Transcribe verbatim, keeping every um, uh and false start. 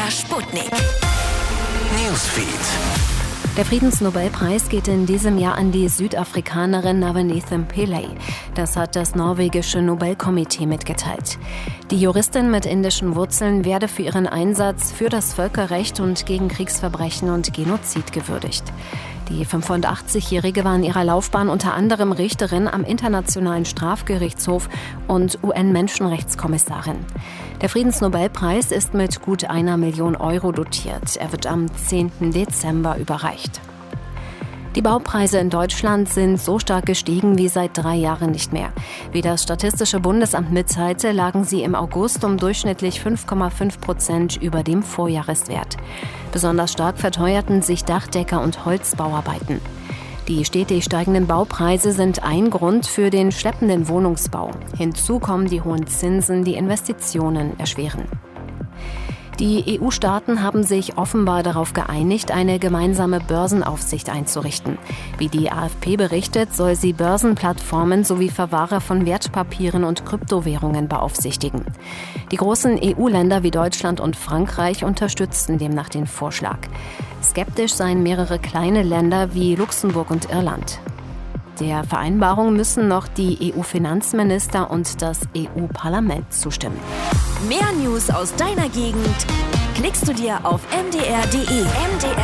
Sputnik. Newsfeed. Der Friedensnobelpreis geht in diesem Jahr an die Südafrikanerin Navenethem Pillay. Das hat das norwegische Nobelkomitee mitgeteilt. Die Juristin mit indischen Wurzeln werde für ihren Einsatz für das Völkerrecht und gegen Kriegsverbrechen und Genozid gewürdigt. Die fünfundachtzigjährige war in ihrer Laufbahn unter anderem Richterin am Internationalen Strafgerichtshof und U N-Menschenrechtskommissarin. Der Friedensnobelpreis ist mit gut einer Million Euro dotiert. Er wird am zehnten Dezember überreicht. Die Baupreise in Deutschland sind so stark gestiegen wie seit drei Jahren nicht mehr. Wie das Statistische Bundesamt mitteilte, lagen sie im August um durchschnittlich fünf Komma fünf Prozent über dem Vorjahreswert. Besonders stark verteuerten sich Dachdecker- und Holzbauarbeiten. Die stetig steigenden Baupreise sind ein Grund für den schleppenden Wohnungsbau. Hinzu kommen die hohen Zinsen, die Investitionen erschweren. Die E U-Staaten haben sich offenbar darauf geeinigt, eine gemeinsame Börsenaufsicht einzurichten. Wie die A F P berichtet, soll sie Börsenplattformen sowie Verwahrer von Wertpapieren und Kryptowährungen beaufsichtigen. Die großen E U-Länder wie Deutschland und Frankreich unterstützten demnach den Vorschlag. Skeptisch seien mehrere kleine Länder wie Luxemburg und Irland. Der Vereinbarung müssen noch die E U-Finanzminister und das E U-Parlament zustimmen. Mehr News aus deiner Gegend klickst du dir auf m d r punkt d e.